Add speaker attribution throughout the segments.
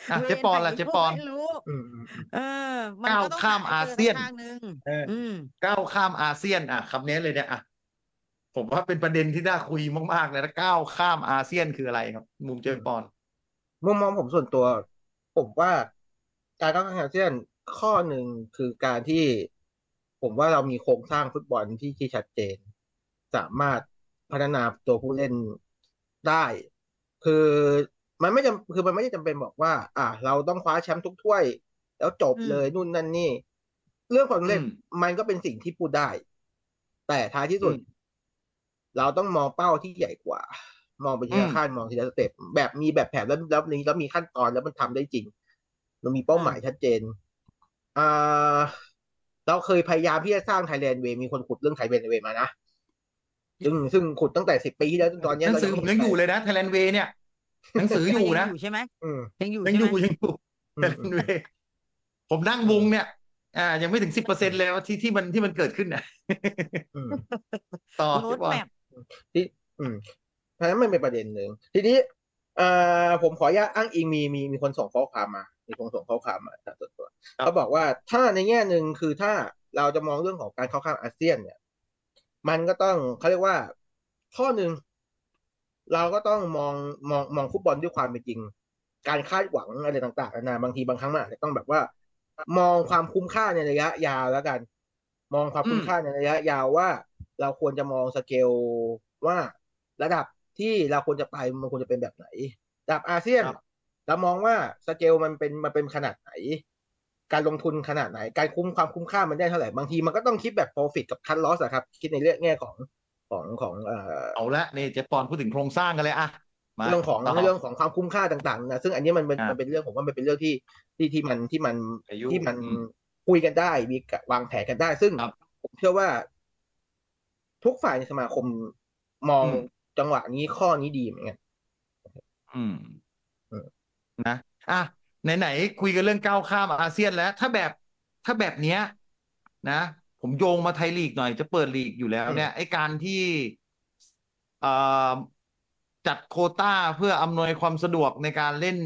Speaker 1: เจ๊ปอนล่ะเจ๊ปอน
Speaker 2: ไม่รู้
Speaker 3: อืม
Speaker 2: เออมัน
Speaker 1: ก้าว
Speaker 2: ก็ต้อง
Speaker 1: ข้าม
Speaker 2: หาให้เจอ
Speaker 1: อาเซียน
Speaker 2: สักทางหนึ่ง
Speaker 3: เออ
Speaker 2: อืม
Speaker 1: ก้าวข้ามอาเซียนคำนี้เลยเนี่ยผมว่าเป็นประเด็นที่น่าคุยมากๆเลยนะก้าวข้ามอาเซียนคืออะไรครับมุมเจ๊ปอน
Speaker 3: มุมมองผมส่วนตัวผมว่าการเข้าแข่งอาเซียนข้อหนึ่งคือการที่ผมว่าเรามีโครงสร้างฟุตบอลที่ชัดเจนสามารถพัฒนาตัวผู้เล่นได้คือคือมันไม่ได้จำเป็นบอกว่าเราต้องคว้าแชมป์ทุกถ้วยแล้วจบ
Speaker 2: อืม
Speaker 3: เลยนู่นนั่นนี่เรื่องความสำเร็จ
Speaker 1: อืม
Speaker 3: มันก็เป็นสิ่งที่พูดได้แต่ท้ายที่สุด
Speaker 1: อืม
Speaker 3: เราต้องมองเป้าที่ใหญ่กว่ามองไปที
Speaker 1: อืม
Speaker 3: ละขั้นมองทีละสเต็ปแบบมีแบบแผนแล้วมีขั้นตอนแล้วมันทำได้จริงมันมีเป้าหมายชัดเจนอ่าเราเคยพยายามที่จะสร้างไทยแลนด์เวย์มีคนขุดเรื่องไทยแลนด์เวย์มานะซึ่งขุดตั้งแต่10 ปีที่แล้วจนตอนนี้
Speaker 1: หนัง
Speaker 3: เรา
Speaker 1: สือผมยัง
Speaker 3: ยังไม่เห็นใคร
Speaker 1: อยู่เลยนะไทยแลนด์เวย์เนี่ยหนังสืออ
Speaker 2: เออยัง
Speaker 1: ยู่นะ
Speaker 2: อยู่ใช่ไหม
Speaker 3: อืม
Speaker 2: ยังอยู่
Speaker 1: ยัง
Speaker 2: ใช่ไหม
Speaker 1: อยู่ไทยแลนด์เวย์ผมนั่ง
Speaker 3: อืม
Speaker 1: วงเนี่ยยังไม่ถึง10%เลยว่าที่มันเกิดขึ้นน่ะ
Speaker 3: อืม
Speaker 1: ต่อ
Speaker 2: โร
Speaker 1: เจ๊ปอน
Speaker 2: ดแมพ
Speaker 3: ที่อืมเพราะฉะนั้นมันเป็นประเด็นหนึ่งทีนี้ผมขออนุญาตอ้างอิงมีคนส่งข้อความมามีคนส่งข้อความมาจากตัว
Speaker 1: ครับ
Speaker 3: เขาบอกว่าถ้าในแง่หนึ่งคือถ้าเราจะมองเรื่องของการเข้าข้างอาเซียนเนี่ยมันก็ต้องเขาเรียกว่าข้อหนึ่งเราก็ต้องมองฟุตบอลด้วยความเป็นจริงการคาดหวังอะไรต่างๆนะบางทีบางครั้งมันอาจจะต้องแบบว่ามองความคุ้มค่าในระยะยาวแล้วกันมองความ
Speaker 1: อืม
Speaker 3: คุ้มค่าในระยะยาวว่าเราควรจะมองสเกลว่าระดับที่เราควรจะไปมันควรจะเป็นแบบไหนระดับอาเซียน
Speaker 1: ครับ
Speaker 3: เรามองว่าสเกลมันเป็นขนาดไหนการลงทุนขนาดไหนการความคุ้มค่ามันได้เท่าไหร่บางทีมันก็ต้องคิดแบบ profit กับ cut loss อะครับคิดในเรื่องแง่ของ
Speaker 1: เอาละนี่เจ๊ปอนพูดถึงโครงสร้างกันเลยมา
Speaker 3: เรื่องของ
Speaker 1: ต่อ
Speaker 3: เรื่องของความคุ้มค่าต่างๆนะซึ่งอันนี้มันเป็นเรื่องผมว่ามันเป็นเรื่องที่มัน
Speaker 1: อายุ
Speaker 3: ที่มัน
Speaker 1: อืม
Speaker 3: คุยกันได้มีวางแผนกันได้ซึ่ง
Speaker 1: ครับ
Speaker 3: ผมเชื่อว่าทุกฝ่ายในสมาคมมอง
Speaker 1: อืม
Speaker 3: จังหวะนี้ข้อนี้ดีเหมือนกัน
Speaker 1: อืม
Speaker 3: อืม
Speaker 1: นะอ่ะไหนๆคุยกันเรื่องก้าวข้ามอาเซียนแล้วถ้าแบบเนี้ยนะผมโยงมาไทยลีกหน่อยจะเปิดลีกอยู่แล้ว
Speaker 3: อืม
Speaker 1: เนี่ยไอ้การที่เอ่อจัดโควต้าเพื่ออำนวยความสะดวกในการเล่น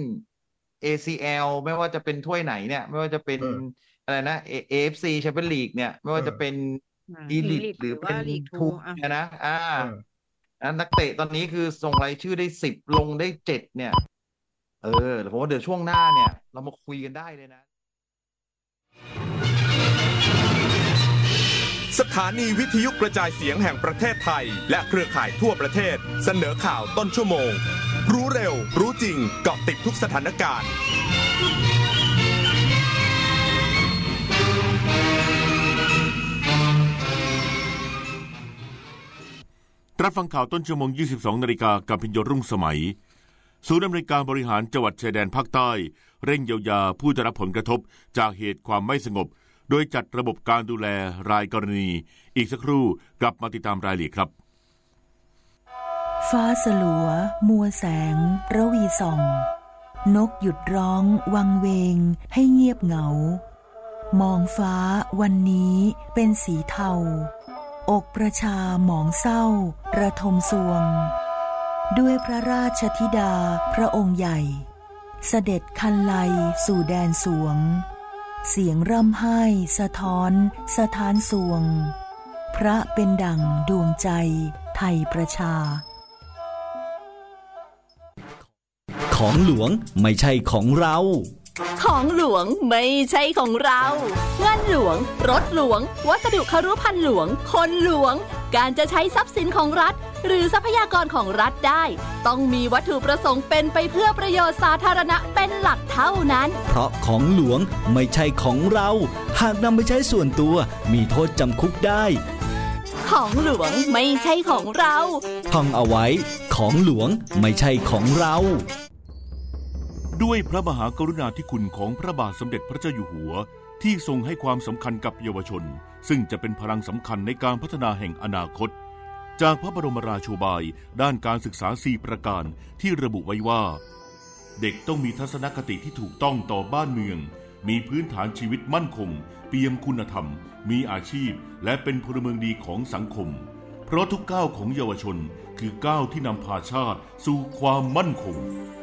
Speaker 1: ACL ไม่ว่าจะเป็นถ้วยไหนเนี่ยไม่ว่าจะเป็น
Speaker 3: อืม
Speaker 1: อะไรนะ AFC แชมเปี้ยนลีกเนี่ยไม่
Speaker 3: อืม
Speaker 1: ว่าจะเป็นอี
Speaker 2: ที
Speaker 1: ลิท
Speaker 2: ลิทหรือว่า
Speaker 1: หรือเป็น
Speaker 2: ลีกทู
Speaker 1: ทู
Speaker 2: อ่ะ
Speaker 1: เนี่ยนะ
Speaker 3: อืม
Speaker 1: นักเตะตอนนี้คือส่งรายชื่อได้10ลงได้7เนี่ยเออผมว่าเดี๋ยวช่วงหน้าเนี่ยเรามาคุยกันได้เลยนะ
Speaker 4: สถานีวิทยุกระจายเสียงแห่งประเทศไทยและเครือข่ายทั่วประเทศเสนอข่าวต้นชั่วโมงรู้เร็วรู้จริงเกาะติดทุกสถานการณ์
Speaker 5: รับฟังข่าวต้นชั่วโมง 22 นาฬิกากับพิญโยรุ่งสมัยศูนย์อำนวยการบริหารจังหวัดชายแดนภาคใต้เร่งเยียวยาผู้ได้รับผลกระทบจากเหตุความไม่สงบโดยจัดระบบการดูแลรายกรณีอีกสักครู่กลับมาติดตามรายละเอียดครับ
Speaker 6: ฟ้าสลัวมัวแสงระวีส่องนกหยุดร้องวังเวงให้เงียบเหงามองฟ้าวันนี้เป็นสีเทาอกประชาหมองเศร้าระทมสวงด้วยพระราชธิดาพระองค์ใหญ่เสด็จคันไลสู่แดนสวงเสียงร่ำไห้สะท้อนสถานสวงพระเป็นดั่งดวงใจไทยประชา
Speaker 7: ของหลวงไม่ใช่ของเรา
Speaker 8: ของหลวงไม่ใช่ของเราเงินหลวงรถหลวงวัสดุคฤภัณฑ์หลวงคนหลวงการจะใช้ทรัพย์สินของรัฐหรือทรัพยากรของรัฐได้ต้องมีวัตถุประสงค์เป็นไปเพื่อประโยชน์สาธารณะเป็นหลักเท่านั้น
Speaker 7: เพราะของหลวงไม่ใช่ของเราหากนำไปใช้ส่วนตัวมีโทษจำคุกได้
Speaker 8: ของหลวงไม่ใช่ของเรา
Speaker 7: ท่องเอาไว้ของหลวงไม่ใช่ของเรา
Speaker 5: ด้วยพระมหากรุณาธิคุณของพระบาทสมเด็จพระเจ้าอยู่หัวที่ทรงให้ความสำคัญกับเยาวชนซึ่งจะเป็นพลังสำคัญในการพัฒนาแห่งอนาคตจากพระบรมราโชบายด้านการศึกษา4ประการที่ระบุไว้ว่าเด็กต้องมีทัศนคติที่ถูกต้องต่อบ้านเมืองมีพื้นฐานชีวิตมั่นคงเปี่ยมคุณธรรมมีอาชีพและเป็นพลเมืองดีของสังคมเพราะทุกก้าวของเยาวชนคือก้าวที่นำพาชาติสู่ความมั่นคง